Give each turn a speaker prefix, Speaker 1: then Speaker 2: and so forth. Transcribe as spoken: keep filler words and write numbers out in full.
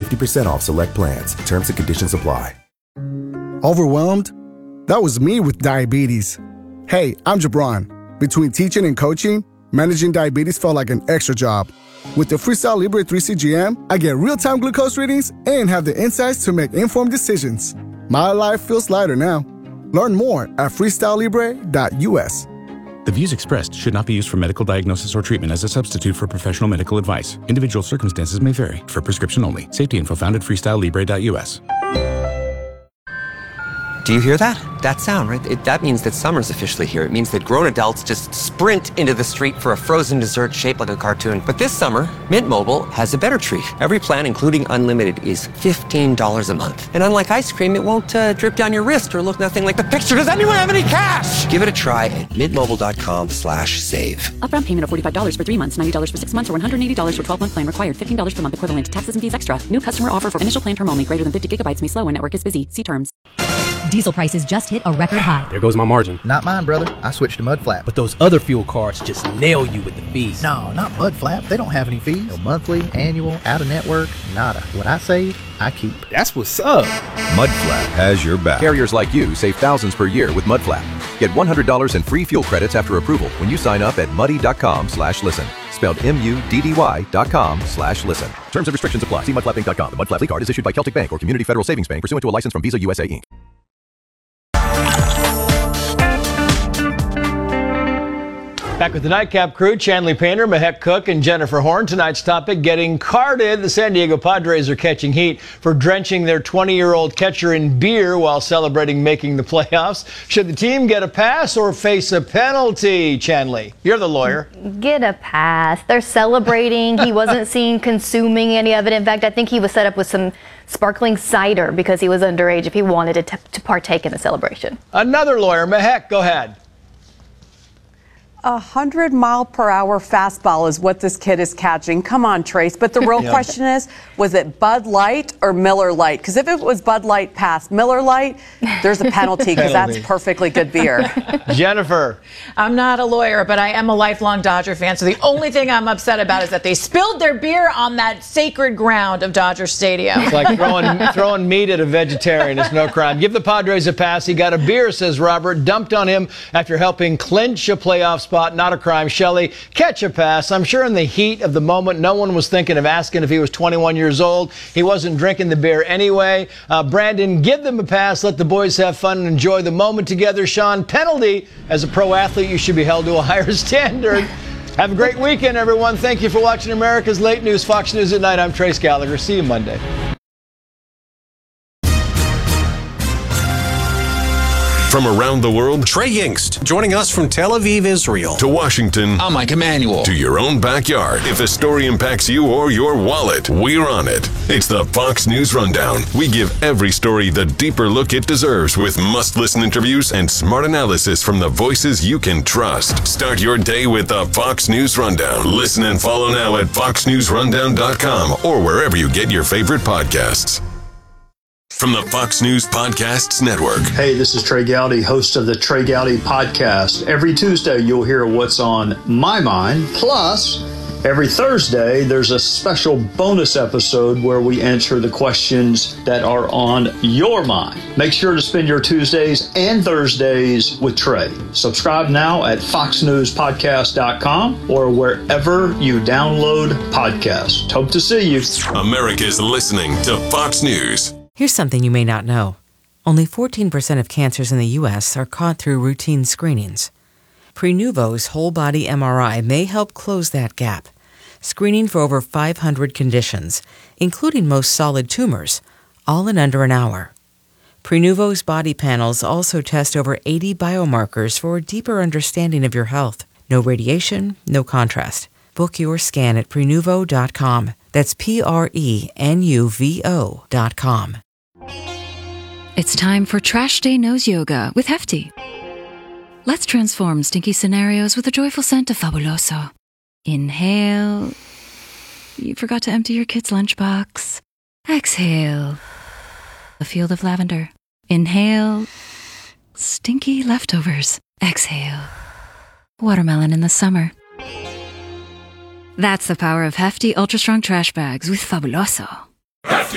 Speaker 1: fifty percent off select plans. Terms and conditions apply.
Speaker 2: Overwhelmed? That was me with diabetes. Hey, I'm Jabron. Between teaching and coaching, managing diabetes felt like an extra job. With the Freestyle Libre three C G M, I get real-time glucose readings and have the insights to make informed decisions. My life feels lighter now. Learn more at freestyle libre dot u s.
Speaker 3: The views expressed should not be used for medical diagnosis or treatment as a substitute for professional medical advice. Individual circumstances may vary. For prescription only. Safety info found at freestyle libre dot u s.
Speaker 4: Do you hear that? That sound, right? It, that means that summer's officially here. It means that grown adults just sprint into the street for a frozen dessert shaped like a cartoon. But this summer, Mint Mobile has a better treat. Every plan, including unlimited, is fifteen dollars a month. And unlike ice cream, it won't uh, drip down your wrist or look nothing like the picture. Does anyone have any cash? Give it a try at mintmobile.com slash save.
Speaker 5: Upfront payment of forty-five dollars for three months, ninety dollars for six months, or one hundred eighty dollars for twelve-month plan required. fifteen dollars per month equivalent. Taxes and fees extra. New customer offer for initial plan term only. Greater than fifty gigabytes may slow when network is busy. See terms.
Speaker 6: Diesel prices just hit a record high.
Speaker 7: There goes my margin.
Speaker 8: Not mine, brother. I switched to Mudflap.
Speaker 7: But those other fuel cards just nail you with the fees.
Speaker 8: No, not Mudflap. They don't have any fees. No monthly, annual, out-of-network, nada. What I save, I keep.
Speaker 7: That's what's up.
Speaker 9: Mudflap has your back. Carriers like you save thousands per year with Mudflap. Get one hundred dollars in free fuel credits after approval when you sign up at muddy.com slash listen. Spelled M-U-D-D-Y dot com slash listen. Terms and restrictions apply. See mudflap inc dot com. The Mudflap card is issued by Celtic Bank or Community Federal Savings Bank pursuant to a license from Visa U S A, Incorporated.
Speaker 10: Back with the Nightcap crew, Chanley Painter, Mehek Cook, and Jennifer Horn. Tonight's topic, getting carded. The San Diego Padres are catching heat for drenching their twenty-year-old catcher in beer while celebrating making the playoffs. Should the team get a pass or face a penalty, Chanley? You're the lawyer.
Speaker 11: Get a pass. They're celebrating. He wasn't seen consuming any of it. In fact, I think he was set up with some sparkling cider because he was underage if he wanted to, t- to partake in the celebration.
Speaker 10: Another lawyer, Mehek, go ahead.
Speaker 12: A hundred mile per hour fastball is what this kid is catching. Come on, Trace. But the real yeah. question is, was it Bud Light or Miller Lite? Because if it was Bud Light past Miller Lite, there's a penalty because that's perfectly good beer.
Speaker 10: Jennifer.
Speaker 13: I'm not a lawyer, but I am a lifelong Dodger fan. So the only thing I'm upset about is that they spilled their beer on that sacred ground of Dodger Stadium.
Speaker 10: It's like throwing, throwing meat at a vegetarian. It's no crime. Give the Padres a pass. He got a beer, says Robert, dumped on him after helping clinch a playoff spot. Not a crime. Shelley, catch a pass. I'm sure in the heat of the moment, no one was thinking of asking if he was twenty-one years old. He wasn't drinking the beer anyway. Uh, Brandon, give them a pass. Let the boys have fun and enjoy the moment together. Sean, penalty. As a pro athlete, you should be held to a higher standard. Have a great weekend, everyone. Thank you for watching America's Late News, Fox News at Night. I'm Trace Gallagher. See you Monday.
Speaker 14: From around the world, Trey Yingst, joining us from Tel Aviv, Israel. To Washington, I'm Mike Emanuel. To your own backyard. If a story impacts you or your wallet, we're on it. It's the Fox News Rundown. We give every story the deeper look it deserves with must-listen interviews and smart analysis from the voices you can trust. Start your day with the Fox News Rundown. Listen and follow now at fox news rundown dot com or wherever you get your favorite podcasts. From the Fox News Podcasts Network.
Speaker 15: Hey, this is Trey Gowdy, host of the Trey Gowdy Podcast. Every Tuesday, you'll hear what's on my mind. Plus, every Thursday, there's a special bonus episode where we answer the questions that are on your mind. Make sure to spend your Tuesdays and Thursdays with Trey. Subscribe now at fox news podcast dot com or wherever you download podcasts. Hope to see you.
Speaker 14: America's listening to Fox News.
Speaker 16: Here's something you may not know. Only fourteen percent of cancers in the U S are caught through routine screenings. Prenuvo's whole-body M R I may help close that gap, screening for over five hundred conditions, including most solid tumors, all in under an hour. Prenuvo's body panels also test over eighty biomarkers for a deeper understanding of your health. No radiation, no contrast. Book your scan at prenuvo dot com. That's P R E N U V O dot com.
Speaker 17: It's time for Trash Day Nose Yoga with Hefty. Let's transform stinky scenarios with a joyful scent of Fabuloso. Inhale. You forgot to empty your kid's lunchbox. Exhale. A field of lavender. Inhale. Stinky leftovers. Exhale. Watermelon in the summer. That's the power of Hefty Ultra Strong Trash Bags with Fabuloso.